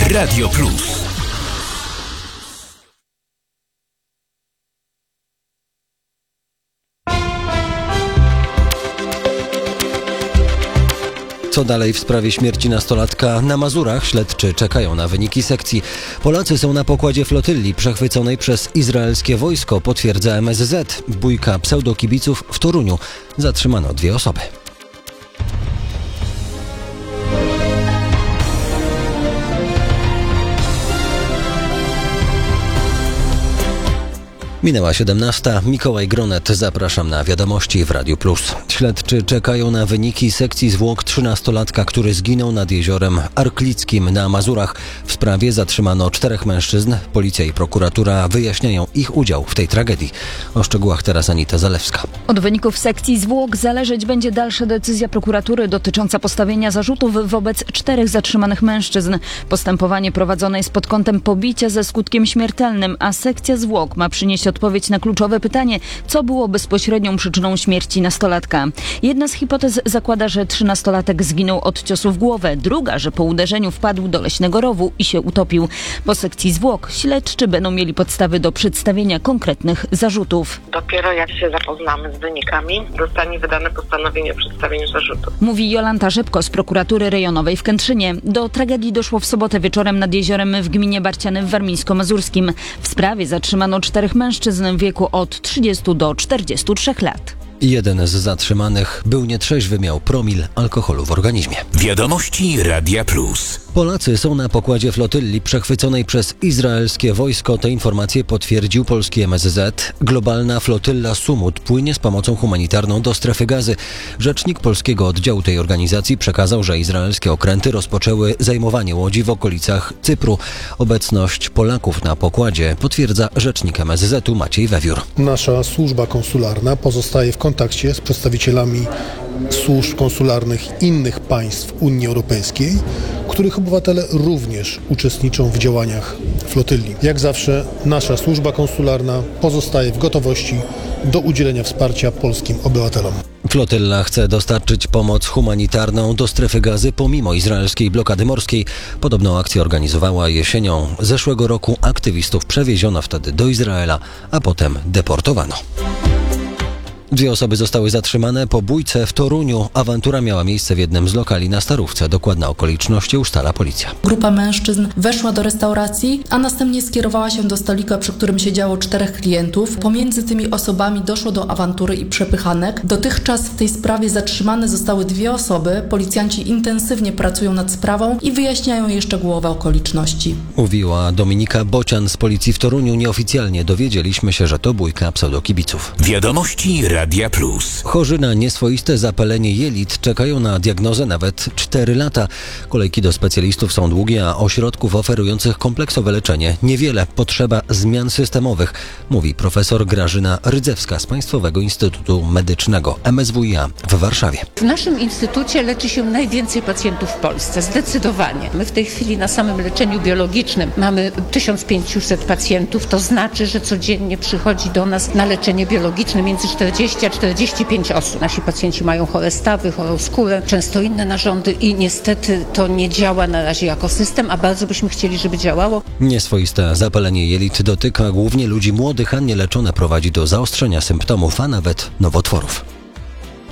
Radio Plus. Co dalej w sprawie śmierci nastolatka na Mazurach? Śledczy czekają na wyniki sekcji. Polacy są na pokładzie flotylli przechwyconej przez izraelskie wojsko, potwierdza MSZ. Bójka pseudokibiców w Toruniu. Zatrzymano 2 osoby. Minęła 17. Mikołaj Gronet. Zapraszam na wiadomości w Radiu Plus. Śledczy czekają na wyniki sekcji zwłok 13-latka, który zginął nad jeziorem Arklickim na Mazurach. W sprawie zatrzymano 4 mężczyzn. Policja i prokuratura wyjaśniają ich udział w tej tragedii. O szczegółach teraz Anita Zalewska. Od wyników sekcji zwłok zależeć będzie dalsza decyzja prokuratury dotycząca postawienia zarzutów wobec 4 zatrzymanych mężczyzn. Postępowanie prowadzone jest pod kątem pobicia ze skutkiem śmiertelnym, a sekcja zwłok ma przynieść odpowiedź na kluczowe pytanie, co było bezpośrednią przyczyną śmierci nastolatka. Jedna z hipotez zakłada, że 13-latek zginął od ciosu w głowę, druga, że po uderzeniu wpadł do leśnego rowu i się utopił. Po sekcji zwłok śledczy będą mieli podstawy do przedstawienia konkretnych zarzutów. Dopiero jak się zapoznamy z wynikami, zostanie wydane postanowienie o przedstawieniu zarzutów. Mówi Jolanta Rzepko z prokuratury rejonowej w Kętrzynie. Do tragedii doszło w sobotę wieczorem nad jeziorem w gminie Barciany w Warmińsko-Mazurskim. W sprawie zatrzymano 4 mężczyzn w wieku od 30 do 43 lat. Jeden z zatrzymanych był nietrzeźwy, miał promil alkoholu w organizmie. Wiadomości Radia Plus. Polacy są na pokładzie flotylli przechwyconej przez izraelskie wojsko. Te informacje potwierdził polski MSZ. Globalna flotylla Sumut płynie z pomocą humanitarną do strefy Gazy. Rzecznik polskiego oddziału tej organizacji przekazał, że izraelskie okręty rozpoczęły zajmowanie łodzi w okolicach Cypru. Obecność Polaków na pokładzie potwierdza rzecznik MSZ-u Maciej Wewiór. Nasza służba konsularna pozostaje w kontakcie z przedstawicielami służb konsularnych innych państw Unii Europejskiej, których obywatele również uczestniczą w działaniach flotylli. Jak zawsze nasza służba konsularna pozostaje w gotowości do udzielenia wsparcia polskim obywatelom. Flotylla chce dostarczyć pomoc humanitarną do strefy Gazy pomimo izraelskiej blokady morskiej. Podobną akcję organizowała jesienią zeszłego roku. Aktywistów przewieziono wtedy do Izraela, a potem deportowano. 2 osoby zostały zatrzymane po bójce w Toruniu. Awantura miała miejsce w jednym z lokali na Starówce. Dokładne okoliczności ustala policja. Grupa mężczyzn weszła do restauracji, a następnie skierowała się do stolika, przy którym siedziało 4 klientów. Pomiędzy tymi osobami doszło do awantury i przepychanek. Dotychczas w tej sprawie zatrzymane zostały 2 osoby. Policjanci intensywnie pracują nad sprawą i wyjaśniają jej szczegółowe okoliczności. Mówiła Dominika Bocian z policji w Toruniu. Nieoficjalnie dowiedzieliśmy się, że to bójka pseudokibiców. Wiadomości Radia Plus. Chorzy na nieswoiste zapalenie jelit czekają na diagnozę nawet 4 lata. Kolejki do specjalistów są długie, a ośrodków oferujących kompleksowe leczenie niewiele. Potrzeba zmian systemowych, mówi profesor Grażyna Rydzewska z Państwowego Instytutu Medycznego MSWiA w Warszawie. W naszym instytucie leczy się najwięcej pacjentów w Polsce, zdecydowanie. My w tej chwili na samym leczeniu biologicznym mamy 1500 pacjentów, to znaczy, że codziennie przychodzi do nas na leczenie biologiczne między 40 a 45 osób. Nasi pacjenci mają chore stawy, chorą skórę, często inne narządy i niestety to nie działa na razie jako system, a bardzo byśmy chcieli, żeby działało. Nieswoiste zapalenie jelit dotyka głównie ludzi młodych, a nieleczone prowadzi do zaostrzenia symptomów, a nawet nowotworów.